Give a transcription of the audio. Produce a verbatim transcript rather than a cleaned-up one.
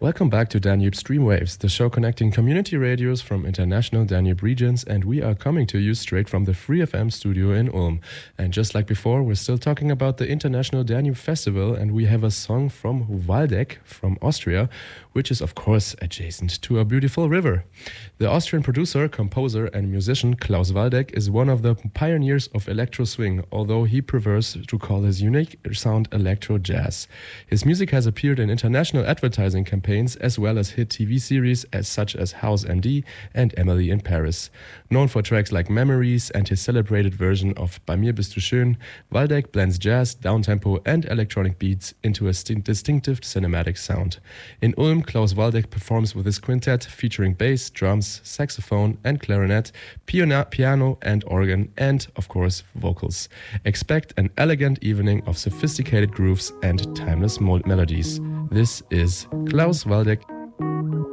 Welcome back to Danube Streamwaves, the show connecting community radios from international Danube regions, and we are coming to you straight from the Free F M studio in Ulm. And just like before, we're still talking about the International Danube Festival, and we have a song from Waldeck from Austria, which is of course adjacent to a beautiful river. The Austrian producer, composer and musician Klaus Waldeck is one of the pioneers of electro swing, although he prefers to call his unique sound electro jazz. His music has appeared in international advertising campaigns as well as hit T V series as such as House M D and Emily in Paris. Known for tracks like Memories and his celebrated version of Bei mir bist du schön, Waldeck blends jazz, downtempo and electronic beats into a st- distinctive cinematic sound. In Ulm, Klaus Waldeck performs with his quintet featuring bass, drums, saxophone and clarinet, piano, piano and organ, and, of course, vocals. Expect an elegant evening of sophisticated grooves and timeless mo- melodies. This is Klaus Waldeck